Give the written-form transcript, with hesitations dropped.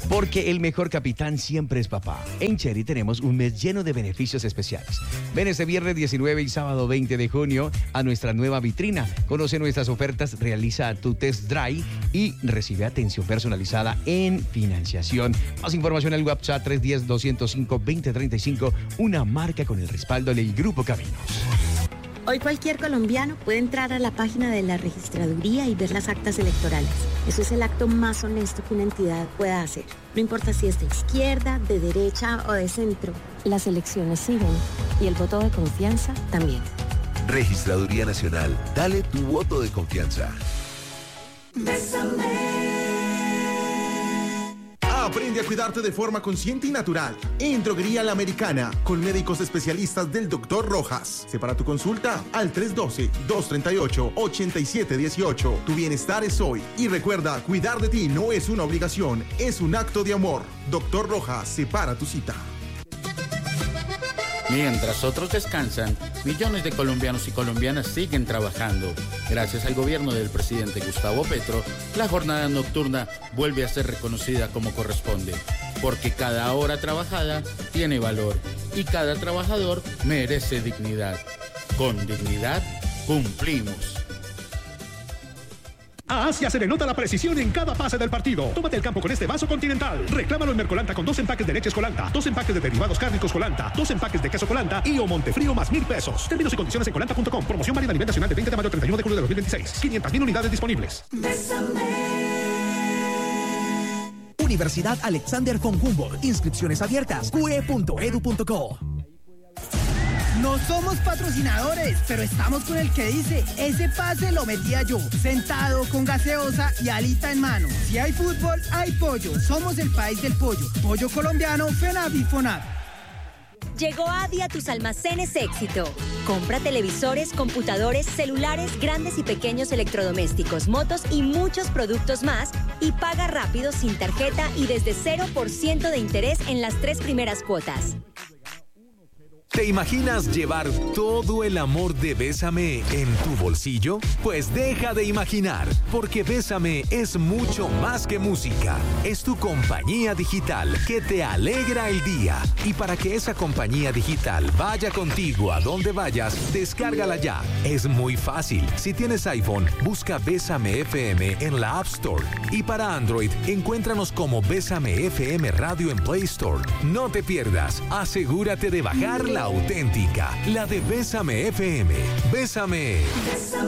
Porque el mejor capitán siempre es papá. En Chery tenemos un mes lleno de beneficios especiales. Ven este viernes 19 y sábado 20 de junio a nuestra nueva vitrina. Conoce nuestras ofertas, realiza tu test drive y recibe atención personalizada en financiación. Más información al WhatsApp 310-205-2035, una marca con el respaldo del Grupo Caminos. Hoy cualquier colombiano puede entrar a la página de la registraduría y ver las actas electorales. Eso es el acto más honesto que una entidad pueda hacer. No importa si es de izquierda, de derecha o de centro. Las elecciones siguen y el voto de confianza también. Registraduría Nacional. Dale tu voto de confianza. Aprende a cuidarte de forma consciente y natural en Droguería La Americana, con médicos especialistas del Dr. Rojas. Separa tu consulta al 312-238-8718. Tu bienestar es hoy. Y recuerda, cuidar de ti no es una obligación, es un acto de amor. Dr. Rojas, separa tu cita. Mientras otros descansan, millones de colombianos y colombianas siguen trabajando. Gracias al gobierno del presidente Gustavo Petro, la jornada nocturna vuelve a ser reconocida como corresponde. Porque cada hora trabajada tiene valor y cada trabajador merece dignidad. Con dignidad, cumplimos. A Asia se le nota la precisión en cada pase del partido. Tómate el campo con este vaso Continental. Reclámalo en Mercolanta con 2 empaques de leches Colanta, 2 empaques de derivados cárnicos Colanta, 2 empaques de queso Colanta y o Montefrío más 1,000 pesos. Términos y condiciones en colanta.com. Promoción válida a nivel nacional de 20 de mayo a 31 de julio de 2026. 500,000 unidades disponibles. Universidad Alexander von Humboldt. Inscripciones abiertas. ue.edu.co. No somos patrocinadores, pero estamos con el que dice, ese pase lo metía yo, sentado con gaseosa y alita en mano. Si hay fútbol, hay pollo. Somos el país del pollo. Pollo colombiano, FENAV y FONAV. Llegó Adi a tus almacenes Éxito. Compra televisores, computadores, celulares, grandes y pequeños electrodomésticos, motos y muchos productos más y paga rápido sin tarjeta y desde 0% de interés en las 3 primeras cuotas. ¿Te imaginas llevar todo el amor de Bésame en tu bolsillo? Pues deja de imaginar, porque Bésame es mucho más que música. Es tu compañía digital que te alegra el día. Y para que esa compañía digital vaya contigo a donde vayas, descárgala ya. Es muy fácil. Si tienes iPhone, busca Bésame FM en la App Store. Y para Android, encuéntranos como Bésame FM Radio en Play Store. No te pierdas. Asegúrate de bajar la auténtica, la de Bésame FM. Bésame.